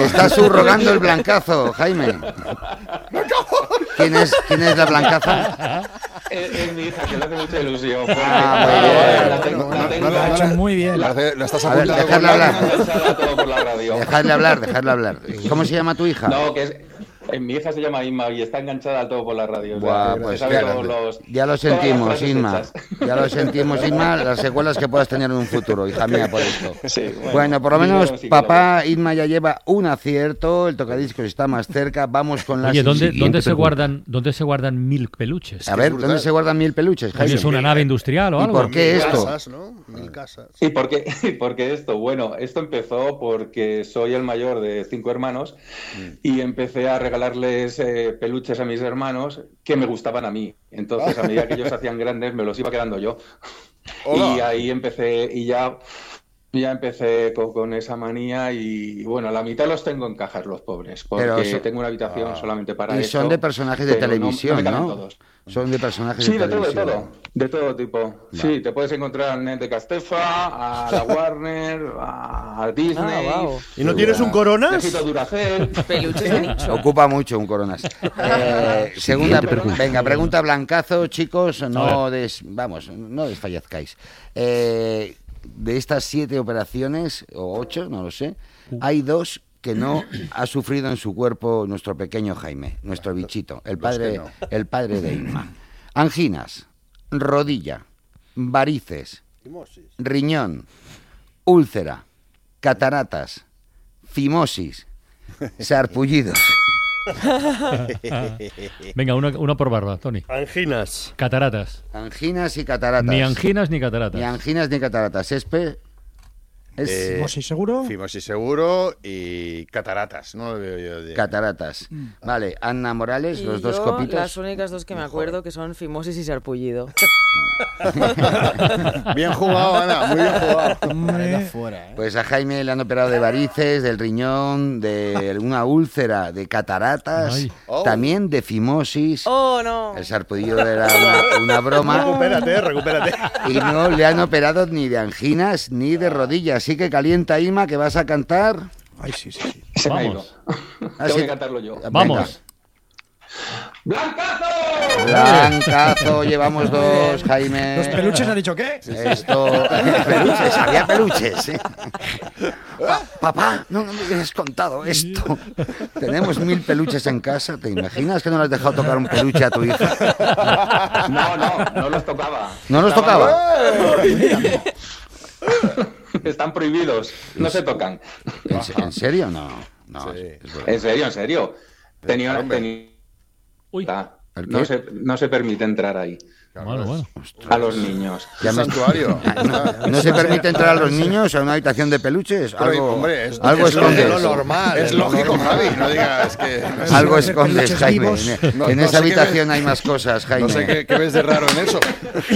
Está subrogando el blancazo, Jaime. ¿Quién es la blancaza? Es mi hija, que le hace mucha ilusión. Lo ha hecho muy bien. La estás A ver, apuntando. dejadle hablar. ¿Cómo se llama tu hija? No, que es... Mi hija se llama Inma y está enganchada al todo por la radio. Buah, pues ya lo sentimos, Inma. Ya lo sentimos, Inma, las secuelas que puedas tener en un futuro, hija mía, por esto. Sí, bueno, por lo menos papá Inma ya lleva un acierto, el tocadiscos está más cerca, vamos con la siguiente. Oye, ¿dónde se guardan 1000 peluches? A ver, ¿dónde se guardan 1000 peluches, Jaime? ¿Es una nave industrial o algo? ¿Y por qué esto? Casas, ¿no? 1000 casas. ¿Y por qué esto? Bueno, esto empezó porque soy el mayor de 5 hermanos y empecé a regalarles peluches a mis hermanos que me gustaban a mí. Entonces, a medida que ellos hacían grandes, me los iba quedando yo. Hola. Y ahí empecé, y ya empecé con esa manía y, bueno, la mitad los tengo en cajas, los pobres, porque tengo una habitación solamente para eso. Y son de personajes de televisión, ¿no? Todos. Son de personajes Sí, de televisión. de todo tipo. Vale. Sí, te puedes encontrar a Net de Castefa, a la Warner, a Disney. Wow. ¿Y no tienes un Coronas? Necesito Duracell. Peluches de nicho. Ocupa mucho un Coronas. Segunda pregunta. Venga, pregunta blancazo, chicos. No desfallezcáis. De estas 7 operaciones, o 8, no lo sé, hay 2 que no ha sufrido en su cuerpo nuestro pequeño Jaime, nuestro bichito, el padre de Inma. Anginas, rodilla, varices, riñón, úlcera, cataratas, fimosis, sarpullidos. Venga, uno por barba, Tony. Anginas. Cataratas. Anginas y cataratas. Ni anginas ni cataratas. Ni anginas ni cataratas. ¿Fimosis seguro? Fimosis seguro y cataratas, no lo veo yo. Cataratas. Vale, Ana Morales, los 2 copitos. Las únicas 2 que me acuerdo que son fimosis y sarpullido. Bien jugado, Ana, muy bien jugado. Pues a Jaime le han operado de varices, del riñón, de una úlcera, de cataratas, también de fimosis. ¡Oh, no! El sarpullido era una broma. Recupérate. Y no le han operado ni de anginas ni de rodillas. Así que calienta, Inma, que vas a cantar. Ay, sí. Se me ha ido. Tengo que cantarlo yo. Vamos. ¡Blancazo! Blancazo, llevamos 2, Jaime. ¿Los peluches han dicho qué? Peluches, había peluches. Papá, no me hubieras contado esto. Tenemos 1000 peluches en casa. ¿Te imaginas que no le has dejado tocar un peluche a tu hija? No los tocaba. ¿No los tocaba? Están prohibidos, no se tocan. ¿En serio? No. Sí. En serio. Uy. No se permite entrar ahí. Bueno. A los niños. Un santuario. ¿No se permite entrar a los niños a una habitación de peluches? Algo escondes. Lo normal. Es lógico, Javi. No digas que... Algo escondes, Jaime. En esa habitación hay más cosas, Jaime. No sé qué ves de raro en eso.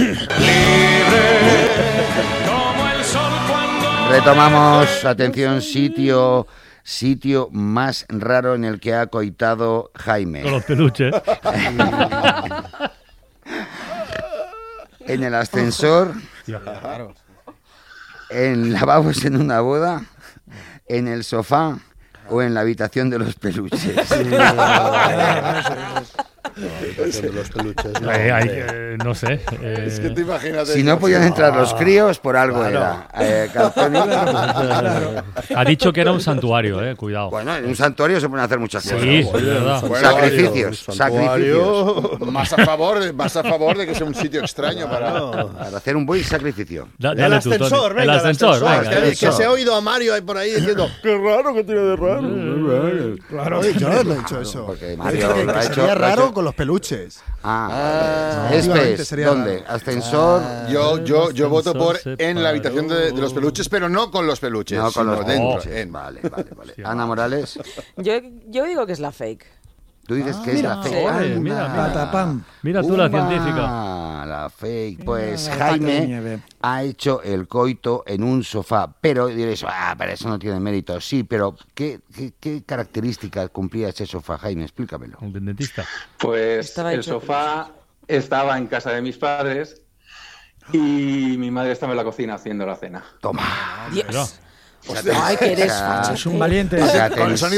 Retomamos, atención, sitio más raro en el que ha coitado Jaime. Con los peluches. En el ascensor, en lavabos en una boda, en el sofá o en la habitación de los peluches. Los peluches. No sé. Es que te imaginas. Si no podían entrar los críos, por algo era. Calzoni. Ha dicho que era un santuario, cuidado. Bueno, en un santuario se pueden hacer muchas cosas. Sí, es verdad. Sacrificios. Más a favor de que sea un sitio extraño para hacer un buen sacrificio. El ascensor, venga. El ascensor, venga. Que se ha oído a Mario ahí por ahí diciendo qué raro que tiene de raro. Claro, yo no he dicho eso. Porque Mario lo ha hecho. Sería raro con los peluches. ¿Dónde? Ascensor. Yo voto por en la habitación de los peluches, pero no con los peluches. No con los dentro. Vale. Ana Morales. Yo digo que es la fake. Tú dices que es la fake. Mira tú la científica. La fake. Pues Jaime ha hecho el coito en un sofá. Pero diréis, pero eso no tiene mérito. Sí, pero ¿qué características cumplía ese sofá, Jaime? Explícamelo. El dentista. Pues el sofá estaba en casa de mis padres y mi madre estaba en la cocina haciendo la cena. Toma. Dios. Ay, que eres facha. Es un valiente. O sea, Con el sonido